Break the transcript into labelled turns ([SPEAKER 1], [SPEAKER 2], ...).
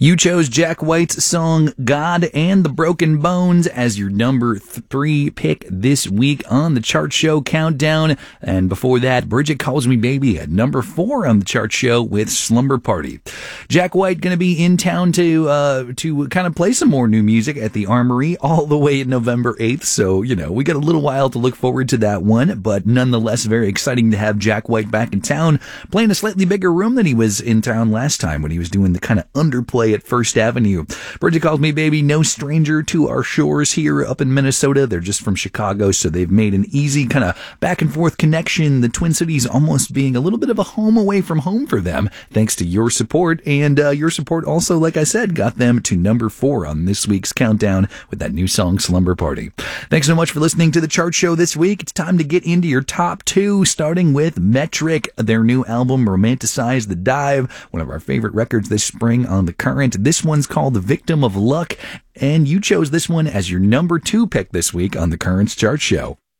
[SPEAKER 1] You chose Jack White's song God and the Broken Bones as your number 3 pick this week on the Chart Show Countdown. And before that, Bridget Calls Me Baby at number 4 on the Chart Show with Slumber Party. Jack White going to be in town to kind of play some more new music at the Armory all the way November 8th. So, we got a little while to look forward to that one, but nonetheless very exciting to have Jack White back in town, playing a slightly bigger room than he was in town last time when he was doing the kind of underplay at First Avenue. Bridget Calls Me Baby, no stranger to our shores here up in Minnesota. They're just from Chicago, so they've made an easy kind of back and forth connection. The Twin Cities almost being a little bit of a home away from home for them, thanks to your support. And your support also, like I said, got them to number 4 on this week's countdown with that new song, Slumber Party. Thanks so much for listening to the Chart Show this week. It's time to get into your top 2, starting with Metric, their new album, Romanticize the Dive, one of our favorite records this spring on The Current. This one's called The Victim of Luck, and you chose this one as your number 2 pick this week on The Current's Chart Show.